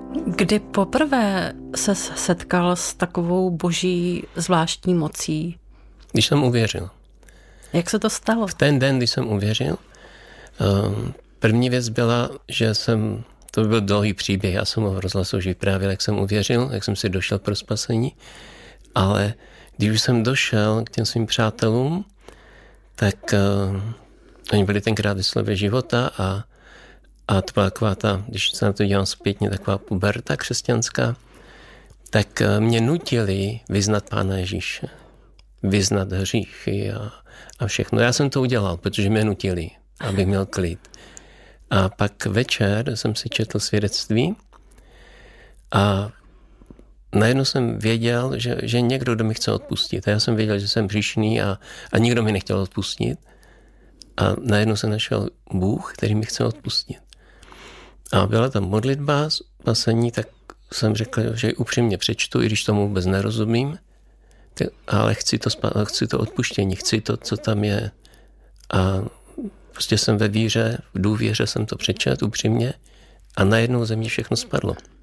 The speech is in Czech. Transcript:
Kdy poprvé se setkal s takovou boží zvláštní mocí? Když jsem uvěřil. Jak se to stalo? V ten den, když jsem uvěřil, první věc byla, že to byl dlouhý příběh, já jsem ho v rozhlasu už vyprávěl, jak jsem uvěřil, jak jsem si došel pro spasení, ale když už jsem došel k těm svým přátelům, tak oni byli tenkrát ve slově života a to byla taková když se na to dělám zpětně, taková puberta křesťanská, tak mě nutili vyznat Pána Ježíše, vyznat hříchy a všechno. Já jsem to udělal, protože mě nutili, abych měl klid. A pak večer jsem si četl svědectví a najednou jsem věděl, že někdo, kdo mi chce odpustit. A já jsem věděl, že jsem hříšný a nikdo mi nechtěl odpustit. A najednou se našel Bůh, který mi chce odpustit. A byla tam modlitba, spasení, tak jsem řekl, že upřímně přečtu, i když tomu vůbec nerozumím, ale chci to odpuštění, chci to, co tam je. A prostě jsem ve víře, v důvěře jsem to přečetl upřímně a najednou ze mě všechno spadlo.